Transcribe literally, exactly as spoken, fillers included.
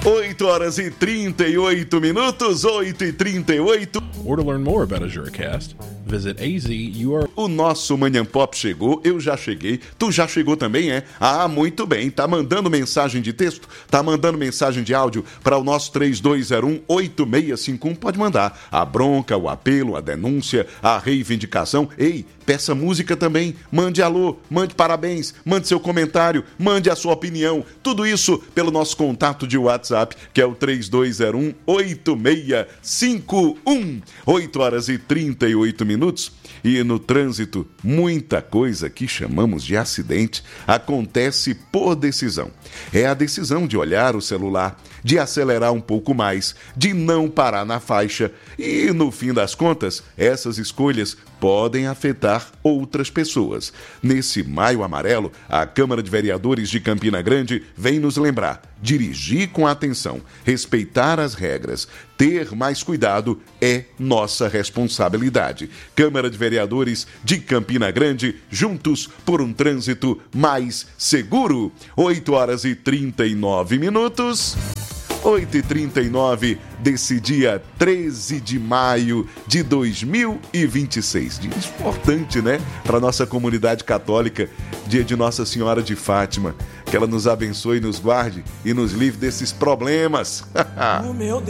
oito horas e trinta e oito minutos, oito e trinta e oito. Or to learn more about AzuraCast, visit A Z U R. O nosso Manhã Pop chegou, eu já cheguei, tu já chegou também, é? Ah, muito bem, tá mandando mensagem de texto, tá mandando mensagem de áudio para o nosso três dois zero um oito seis cinco um, pode mandar a bronca, o apelo, a denúncia, a reivindicação. Ei, peça música também, mande alô, mande parabéns, mande seu comentário, mande a sua opinião, tudo isso pelo nosso contato de WhatsApp, que é o três dois zero um oito seis cinco um. oito horas e trinta e oito minutos. E no trânsito, muita coisa que chamamos de acidente acontece por decisão. É a decisão de olhar o celular, de acelerar um pouco mais, de não parar na faixa. E, no fim das contas, essas escolhas podem afetar outras pessoas. Nesse Maio Amarelo, a Câmara de Vereadores de Campina Grande vem nos lembrar: dirigir com atenção, respeitar as regras, ter mais cuidado é nossa responsabilidade. Câmara de Vereadores de Campina Grande, juntos por um trânsito mais seguro. oito horas e trinta e nove minutos. oito e trinta e nove desse dia treze de maio de dois mil e vinte e seis. Dia importante, né? Para a nossa comunidade católica, dia de Nossa Senhora de Fátima. Que ela nos abençoe, nos guarde e nos livre desses problemas.